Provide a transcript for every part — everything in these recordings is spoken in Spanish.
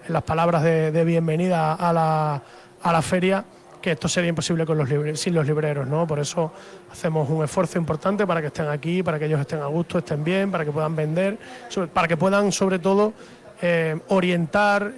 las palabras de bienvenida a la feria, que esto sería imposible sin los libreros, ¿no? Por eso hacemos un esfuerzo importante para que estén aquí, para que ellos estén a gusto, estén bien, para que puedan vender, para que puedan sobre todo orientar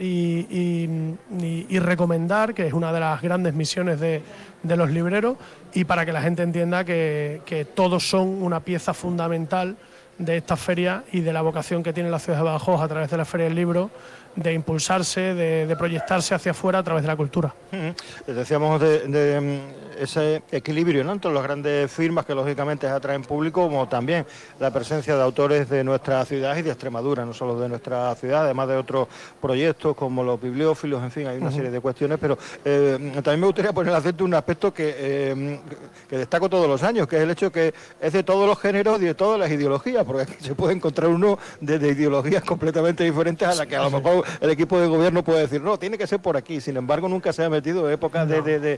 y recomendar, que es una de las grandes misiones de los libreros, y para que la gente entienda que todos son una pieza fundamental de esta feria y de la vocación que tiene la ciudad de Badajoz a través de la Feria del Libro, de impulsarse, de proyectarse hacia afuera a través de la cultura. Decíamos de ese equilibrio, ¿no?, entre las grandes firmas que lógicamente atraen público, como también la presencia de autores de nuestra ciudad y de Extremadura, no solo de nuestra ciudad, además de otros proyectos como los bibliófilos, en fin, hay una serie de cuestiones, pero también me gustaría poner el acento en un aspecto que destaco todos los años, que es el hecho que es de todos los géneros y de todas las ideologías, porque aquí se puede encontrar uno de ideologías completamente diferentes a la que a lo mejor el equipo de gobierno puede decir, no, tiene que ser por aquí. Sin embargo, nunca se ha metido en épocas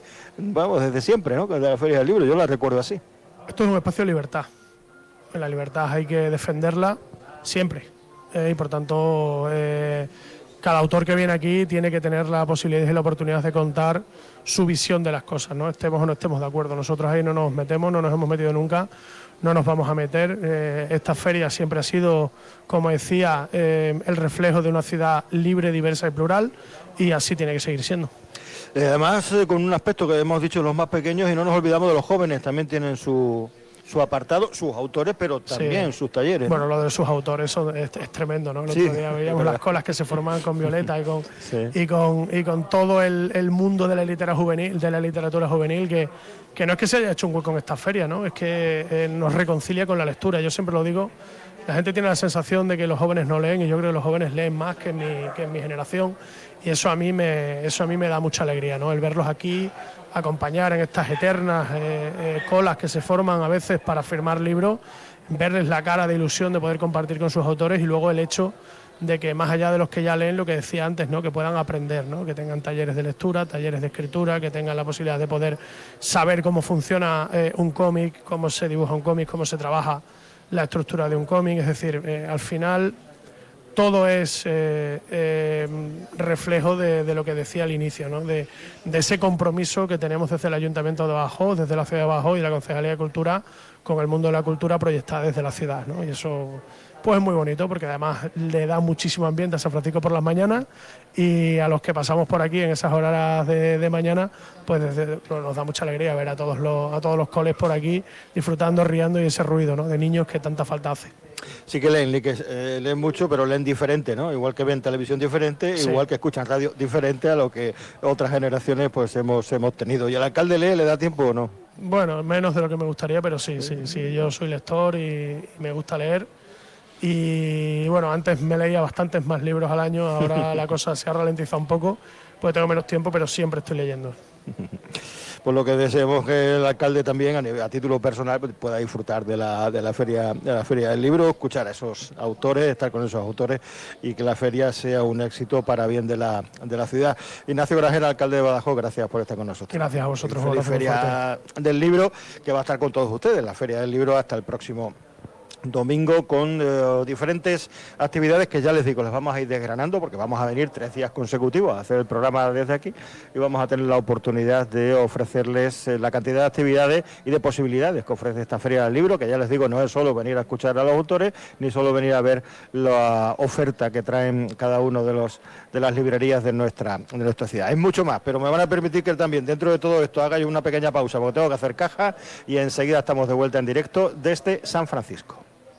vamos, desde siempre, ¿no?, de la Feria del Libro, yo la recuerdo así. Esto es un espacio de libertad. La libertad hay que defenderla siempre. Y por tanto, cada autor que viene aquí tiene que tener la posibilidad y la oportunidad de contar su visión de las cosas, ¿no? Estemos o no estemos de acuerdo. Nosotros ahí no nos metemos, no nos hemos metido nunca, no nos vamos a meter. Esta feria siempre ha sido, como decía, el reflejo de una ciudad libre, diversa y plural, y así tiene que seguir siendo. Además, con un aspecto que hemos dicho los más pequeños, y no nos olvidamos de los jóvenes, también tienen su apartado, sus autores, pero también sus talleres. Bueno, lo de sus autores es tremendo, ¿no? El otro día veíamos las colas que se formaban con Violeta y con todo el mundo de la literatura juvenil, que no es que se haya hecho un hueco en esta feria, ¿no? Es que nos reconcilia con la lectura. Yo siempre lo digo, la gente tiene la sensación de que los jóvenes no leen, y yo creo que los jóvenes leen más que en mi generación, y eso a mí me da mucha alegría, ¿no? El verlos aquí, acompañar en estas eternas colas que se forman a veces para firmar libros, verles la cara de ilusión de poder compartir con sus autores, y luego el hecho de que más allá de los que ya leen, lo que decía antes, ¿no?, que puedan aprender, ¿no?, que tengan talleres de lectura, talleres de escritura, que tengan la posibilidad de poder saber cómo funciona un cómic, cómo se dibuja un cómic, cómo se trabaja la estructura de un cómic. Es decir, al final todo es reflejo de lo que decía al inicio, ¿no?, de ese compromiso que tenemos desde el Ayuntamiento de Badajoz, desde la ciudad de Badajoz y la Concejalía de Cultura, con el mundo de la cultura proyectada desde la ciudad, ¿no? Y eso pues es muy bonito, porque además le da muchísimo ambiente a San Francisco por las mañanas, y a los que pasamos por aquí en esas horas de mañana, pues nos da mucha alegría ver a todos los coles por aquí disfrutando, riendo, y ese ruido, ¿no?, de niños que tanta falta hace. Sí que leen mucho, pero leen diferente, ¿no? Igual que ven televisión diferente, sí, igual que escuchan radio diferente a lo que otras generaciones pues hemos tenido. ¿Y al alcalde le da tiempo o no? Bueno, menos de lo que me gustaría, pero sí, yo soy lector y me gusta leer. Y bueno, antes me leía bastantes más libros al año, ahora la cosa se ha ralentizado un poco, pues tengo menos tiempo, pero siempre estoy leyendo. Por lo que deseamos que el alcalde también, a título personal, pueda disfrutar de la feria del libro, escuchar a esos autores, estar con esos autores, y que la feria sea un éxito para bien de la ciudad. Ignacio Grajera, alcalde de Badajoz, gracias por estar con nosotros. Gracias a vosotros. La feria del libro, que va a estar con todos ustedes, la feria del libro hasta el próximo domingo, con diferentes actividades que ya les digo, las vamos a ir desgranando, porque vamos a venir 3 días consecutivos a hacer el programa desde aquí, y vamos a tener la oportunidad de ofrecerles la cantidad de actividades y de posibilidades que ofrece esta Feria del Libro, que ya les digo, no es solo venir a escuchar a los autores, ni solo venir a ver la oferta que traen cada uno de las librerías de nuestra ciudad. Es mucho más, pero me van a permitir que también, dentro de todo esto, haga yo una pequeña pausa, porque tengo que hacer caja, y enseguida estamos de vuelta en directo desde San Francisco.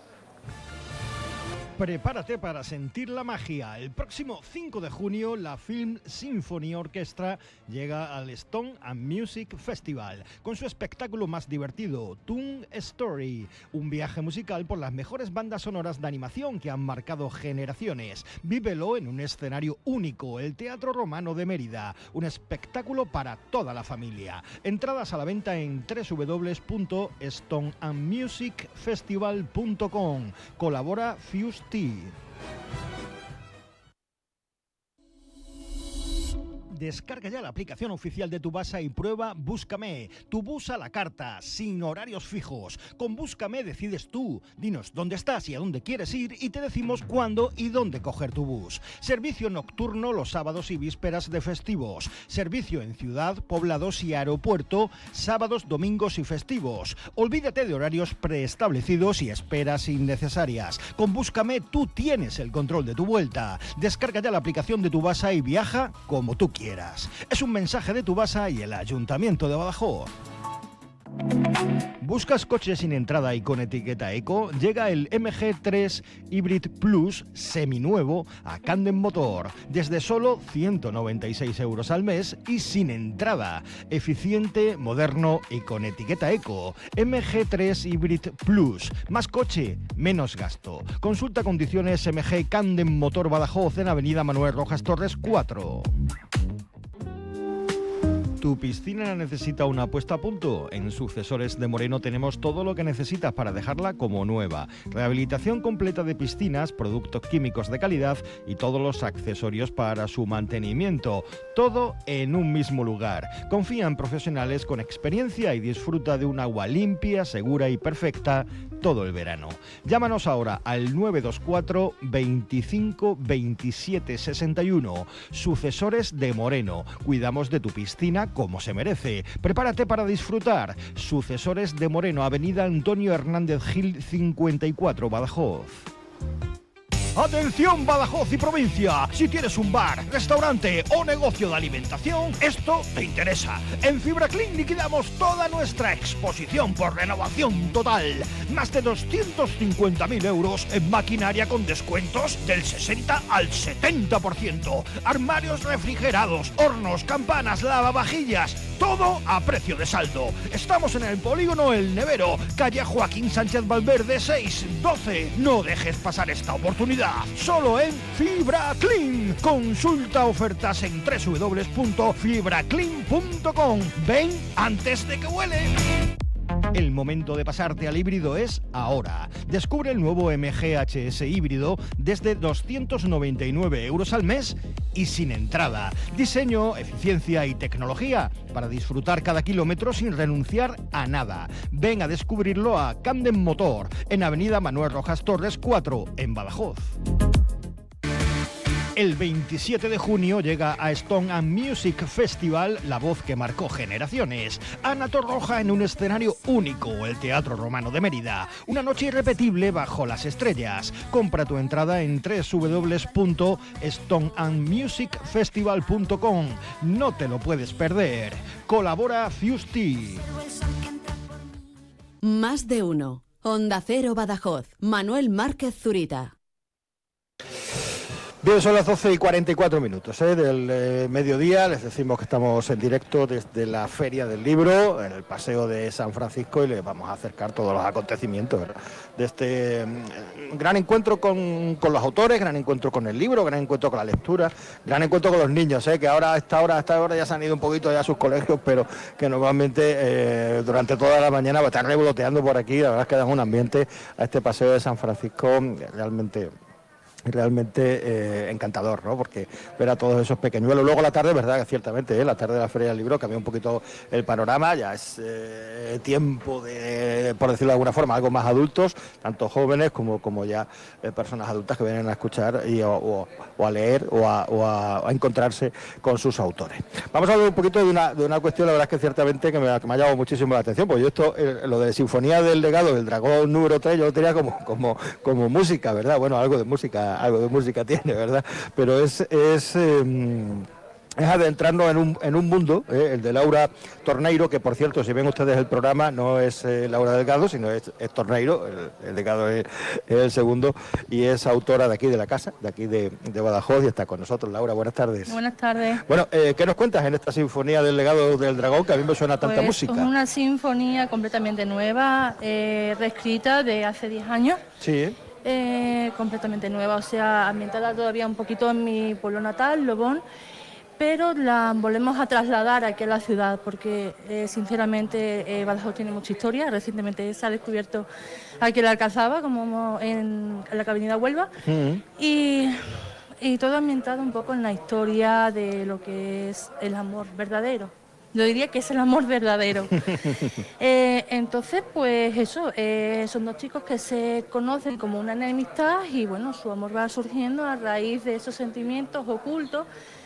Prepárate para sentir la magia. El próximo 5 de junio, la Film Symphony Orchestra llega al Stone and Music Festival con su espectáculo más divertido, Toon Story, un viaje musical por las mejores bandas sonoras de animación que han marcado generaciones. Vívelo en un escenario único, el Teatro Romano de Mérida, un espectáculo para toda la familia. Entradas a la venta en www.stoneandmusicfestival.com. Colabora Fuse Tea. Descarga ya la aplicación oficial de Tubasa y prueba Búscame, tu bus a la carta, sin horarios fijos. Con Búscame decides tú. Dinos dónde estás y a dónde quieres ir y te decimos cuándo y dónde coger tu bus. Servicio nocturno los sábados y vísperas de festivos. Servicio en ciudad, poblados y aeropuerto, sábados, domingos y festivos. Olvídate de horarios preestablecidos y esperas innecesarias. Con Búscame tú tienes el control de tu vuelta. Descarga ya la aplicación de Tubasa y viaja como tú quieras. Es un mensaje de Tubasa y el Ayuntamiento de Badajoz. ¿Buscas coche sin entrada y con etiqueta eco? Llega el MG3 Hybrid Plus seminuevo a Candem Motor desde solo 196 € al mes y sin entrada. Eficiente, moderno y con etiqueta eco. MG3 Hybrid Plus. Más coche, menos gasto. Consulta condiciones MG Candem Motor Badajoz en Avenida Manuel Rojas Torres 4. ¿Tu piscina necesita una puesta a punto? En Sucesores de Moreno tenemos todo lo que necesitas para dejarla como nueva. Rehabilitación completa de piscinas, productos químicos de calidad y todos los accesorios para su mantenimiento. Todo en un mismo lugar. Confía en profesionales con experiencia y disfruta de un agua limpia, segura y perfecta todo el verano. Llámanos ahora al 924 25 27 61. Sucesores de Moreno. Cuidamos de tu piscina como se merece. Prepárate para disfrutar. Sucesores de Moreno, Avenida Antonio Hernández Gil 54, Badajoz. ¡Atención Badajoz y provincia! Si tienes un bar, restaurante o negocio de alimentación, esto te interesa. En FibraClean liquidamos toda nuestra exposición por renovación total. Más de 250.000 € en maquinaria con descuentos del 60 al 70%. Armarios refrigerados, hornos, campanas, lavavajillas, todo a precio de saldo. Estamos en el Polígono El Nevero, calle Joaquín Sánchez Valverde 612. No dejes pasar esta oportunidad. Solo en FibraClean. Consulta ofertas en www.fibraclean.com. Ven antes de que huele. El momento de pasarte al híbrido es ahora. Descubre el nuevo MG HS híbrido desde 299 € al mes y sin entrada. Diseño, eficiencia y tecnología para disfrutar cada kilómetro sin renunciar a nada. Ven a descubrirlo a Candem Motor en Avenida Manuel Rojas Torres 4 en Badajoz. El 27 de junio llega a Stone and Music Festival la voz que marcó generaciones. Ana Torroja en un escenario único, el Teatro Romano de Mérida. Una noche irrepetible bajo las estrellas. Compra tu entrada en www.stoneandmusicfestival.com. No te lo puedes perder. Colabora Fusti. Más de uno. Onda Cero Badajoz. Manuel Márquez Zurita. Bien, son las 12:44 del mediodía. Les decimos que estamos en directo desde la Feria del Libro, en el Paseo de San Francisco, y les vamos a acercar todos los acontecimientos, ¿verdad?, de este gran encuentro con los autores, gran encuentro con el libro, gran encuentro con la lectura, gran encuentro con los niños, que ahora a esta hora ya se han ido un poquito ya a sus colegios, pero que normalmente durante toda la mañana va a estar revoloteando por aquí. La verdad es que dan un ambiente a este Paseo de San Francisco realmente encantador, ¿no? Porque ver a todos esos pequeñuelos. Luego la tarde, verdad que ciertamente, la tarde de la Feria del Libro cambia un poquito el panorama. Ya es tiempo de, por decirlo de alguna forma, algo más adultos, tanto jóvenes como ya personas adultas que vienen a escuchar o a leer o a encontrarse con sus autores. Vamos a hablar un poquito de una cuestión, la verdad es que ciertamente que me ha llamado muchísimo la atención, porque yo esto, lo de Sinfonía del Legado del Dragón número 3, yo lo tenía como música, ¿verdad? Bueno, algo de música tiene, ¿verdad? Pero es adentrarnos en un mundo, el de Laura Torneiro, que por cierto, si ven ustedes el programa, no es Laura Delgado, sino es Torneiro, el Delgado es el segundo, y es autora de aquí de la casa, de aquí de Badajoz, y está con nosotros. Laura, buenas tardes. Buenas tardes. Bueno, ¿qué nos cuentas en esta Sinfonía del Legado del Dragón, que a mí me suena tanta música? Es una sinfonía completamente nueva, reescrita de hace 10 años. Sí. Completamente nueva, o sea, ambientada todavía un poquito en mi pueblo natal, Lobón, pero la volvemos a trasladar aquí a la ciudad porque sinceramente Badajoz tiene mucha historia. Recientemente se ha descubierto aquí en la Alcazaba, como en la Avenida Huelva, y Y todo ambientado un poco en la historia de lo que es el amor verdadero. Yo diría que es el amor verdadero. Entonces, pues eso, son dos chicos que se conocen como una enemistad y bueno, su amor va surgiendo a raíz de esos sentimientos ocultos